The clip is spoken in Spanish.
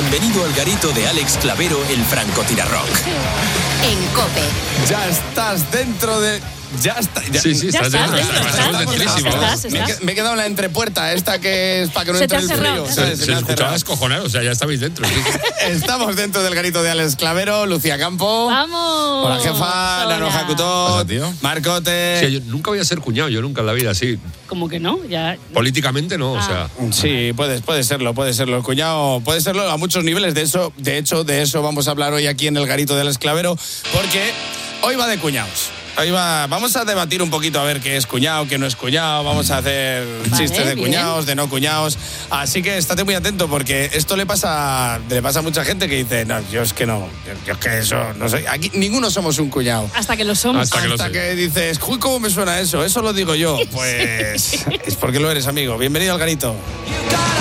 Bienvenido al garito de Alex Clavero, el francotirarrock. En COPE. Ya estás dentro de... Ya está. Ya. Sí, estás dentro. Estás. Me he quedado en la entrepuerta, esta que es para que no Se te entre el ha cerrado. frío. Se escuchaba descojonado, o sea, ya estabais dentro. Sí. Estamos dentro del garito de Alex Clavero, Lucía Campo. ¡Vamos! Hola, jefa. Nano Pasa, Jacutot. tío. Marcote. O sea, yo nunca voy a ser cuñado, yo nunca en la vida, así. ¿Cómo que no? Ya. Políticamente no, o sea. Sí, puede serlo. El cuñado puede serlo a muchos niveles. De eso vamos a hablar hoy aquí en el garito de Alex Clavero, porque hoy va de cuñados. Vamos a debatir un poquito a ver qué es cuñado, qué no es cuñado. Vamos a hacer chistes de cuñados, de no cuñados. Así que estate muy atento, porque esto le pasa a mucha gente que dice, no, yo es que no, yo es que eso no soy. Aquí ninguno somos un cuñado. Hasta que lo somos. Hasta que dices, uy, ¿cómo me suena eso? Eso lo digo yo. Pues es porque lo eres, amigo. Bienvenido al garito.